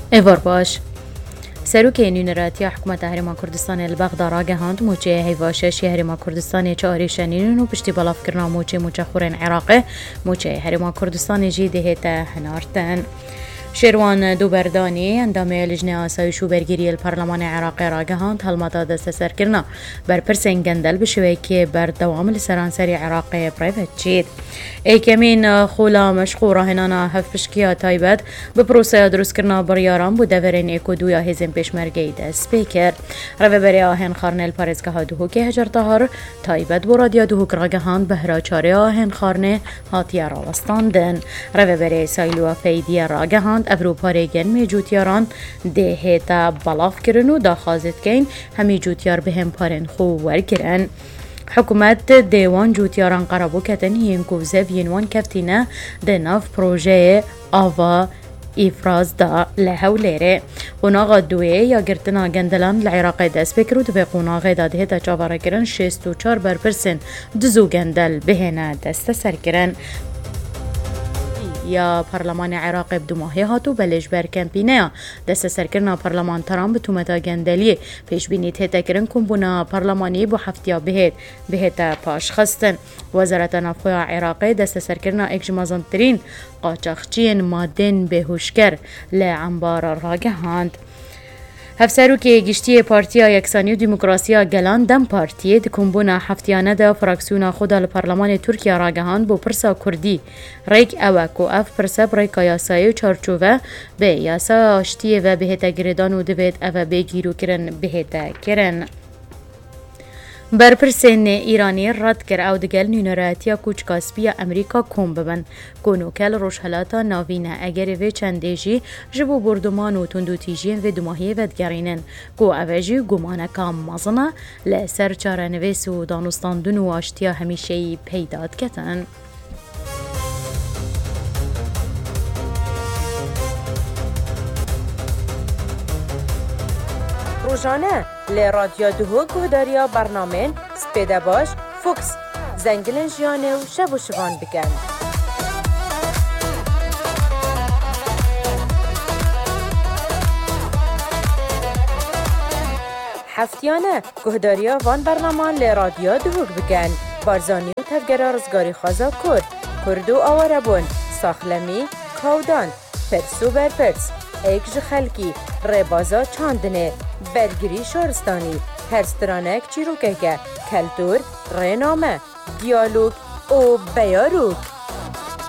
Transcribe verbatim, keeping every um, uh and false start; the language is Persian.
ایوار باش سروک نونراتی حکومت هرما کردستان البغداد راگهاند موچه هیواشش هرما کردستان چهاری شنین و پشتی بالاف کرنا موچه موچه خورن عراق موچه هرما کردستان جی دهتا هنارتن شیروان دوبردانی اندامه لجنه آسایش و برگیری الپارلمان عراقی راگهاند هلمتا دست سر کرنا بر پرسین گندل بشوی که بر دوام لسرانسری عراقی پرایوت چید ای کمین خولا مشغوره هنانا هف پشکیا تایبت به پروسه دروس کرنا بریاران بو دورین ایکو دویا هزین پیشمرگی دست بیکر روی بری آهن خارن الپارزگه ها دوهو که هجر تهار تایبت بو رادیا دوهو راگهاند بهرا چاره آهن خارن هاتیا راوستاندن روی بری سایلو فیدی راگهاند اروپا ریگن می جوتیاران دهتا بلاف کرن و داخازت کن همی جوتیار به هم پارن خو ورگرن حکومت دیوان جوتیاران قرابو کتن هین کوزف ینوان کفتینه ده ناف پروژه آوا افراز دا لهوليره قناغ دوی یا گرتنا گندلان العراق دست بکرو دو قناغ داده تا چاوارا کرن شست و چار بر پرسن دزو گندل بهنه دست سر کرن یا پارلمان عراق بدو ماهی هاتو بلش بر کمپینه دست سرکرنا پارلمان ترام به تومتا گندلی پیش بینیت هتا کرن کمبونا پارلمانی بو هفتیا بهت بهتا پاش خستن وزارت نفخوی عراقی دست سرکرنا اکجمازان ترین قاچاقچین مادن بهوشکر لعنبار راگهاند هفسرو که گشتی پارتیا یکسانی و دموکراسی گلان دم پارتی دکمبونا هفتیانه ده فراکسیونا خدا لپارلمان ترکیه راگهان بو پرسا کردی ریک اوکو اف پرسا بریکا یاسایی و چارچوه به یاسا آشتیه و بهتا گردان و دوید او بگیرو کرن بهتا کرن برپرسین ایرانی رد کر او دگل نونراتیا کوچ کاسپی امریکا کوم ببن گونوکل روشهلاتا ناوینه اگر وی چندیجی جبو بردمان و تندوتیجین و دماهی ودگرینن گو اوجی گمانه کام مازنه لسر چارنویس و دانستاندون و آشتیا همیشه پیداد کتن روزانه لی رادیو دوهو گهداریا برنامه سپیده باش فوکس زنگلن جیانه و شب و شوان بکن هفتیانه گهداریا وان برنامه لی رادیو دوهو بکن بارزانی و تفگره رزگاری خوازا کرد کردو آواربون ساخلمی کودان پرسو برپرس ایکج خلکی ربازا چاندنه برگری شارستانی هرسترانک چیروکه کلتور رنامه دیالوگ و بیاروک